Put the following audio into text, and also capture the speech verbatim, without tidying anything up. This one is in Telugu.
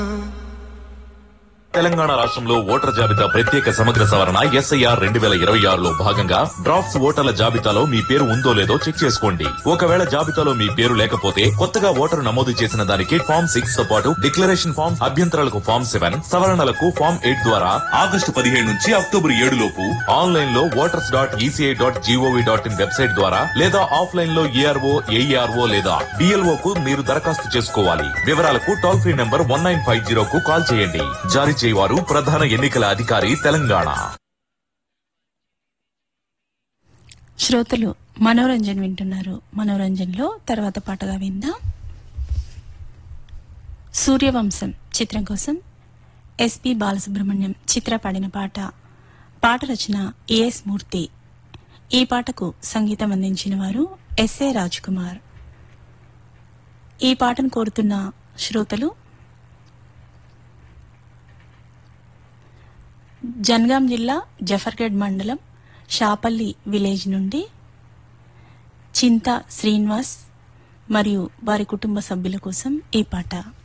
తెలంగాణ రాష్ట్రంలో ఓటర్ జాబితా ప్రత్యేక సమగ్ర సవరణ ఎస్ఐఆర్ రెండు వేల ఇరవై ఆరులో భాగంగా డ్రాఫ్ట్స్ ఓటర్ల జాబితాలో మీ పేరు ఉందో లేదో చెక్ చేసుకోండి. ఒకవేళ జాబితాలో మీ పేరు లేకపోతే కొత్తగా ఓటరు నమోదు చేసిన దానికి ఫామ్ సిక్స్ తో పాటు డిక్లరేషన్ ఫామ్, అభ్యంతరాలకు ఫామ్ సెవెన్, సవరణలకు ఫామ్ ఎయిట్ ద్వారా ఆగస్టు పదిహేడు నుంచి అక్టోబర్ ఏడు లోపు ఆన్లైన్ లో voters dot ECI dot GOV dot in website ద్వారా లేదా ఆఫ్లైన్ లో ఏఆర్ఓ, ఏఈఆర్ఓ లేదా డిఎల్ఓ కు మీరు దరఖాస్తు చేసుకోవాలి. వివరాలకు toll free number one nine five zero కు కాల్ చేయండి. జారీ చేయవారు ప్రధాన ఎన్నికల అధికారి తెలంగాణ. శ్రోతలు మనోరంజన్ వింటున్నారు. మనోరంజన్ లో తర్వాత పాటగా విందాం. సూర్యవంశం చిత్రం కోసం ఎస్పి బాలసుబ్రహ్మణ్యం చిత్ర పాడిన పాట. పాట రచన ఏఎస్ మూర్తి. ఈ పాటకు సంగీతం అందించిన వారు ఎస్ఏ రాజ్ కుమార్. ఈ పాటను కోరుతున్న శ్రోతలు జనగాం జిల్లా జఫర్గఢ్ మండలం షాపల్లి విలేజ్ నుండి చింత శ్రీనివాస్ మరియు వారి కుటుంబ సభ్యుల కోసం ఈ పాట.